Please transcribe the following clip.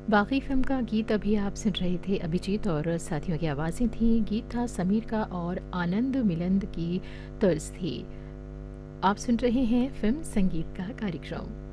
बाकी फ़िल्म का गीत अभी आप सुन रहे थे अभिजीत और साथियों की आवाज़ें थीं। गीत था समीर का और आनंद मिलिंद की तर्ज थी। आप सुन रहे हैं फ़िल्म संगीत का कार्यक्रम।